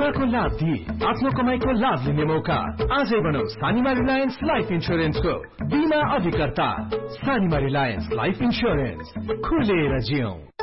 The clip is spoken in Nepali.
बीमाको लाभ दिई आफ्नो कमाईको लाभ लिने मौका। आजै बनौ सानिमा रिलायन्स लाइफ इन्स्योरेन्सको बीमा अधिकर्ता। सानिमा रिलायन्स लाइफ इन्स्योरेन्स, खुलेर जियौं।